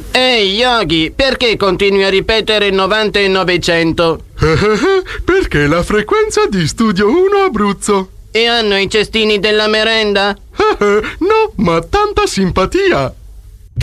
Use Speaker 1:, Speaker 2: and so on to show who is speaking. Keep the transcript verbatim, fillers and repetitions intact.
Speaker 1: Ehi, Yogi, perché continui a ripetere novanta e novecento?
Speaker 2: Perché la frequenza di Studio uno Abruzzo.
Speaker 1: E hanno i cestini della merenda?
Speaker 2: No, ma tanta simpatia.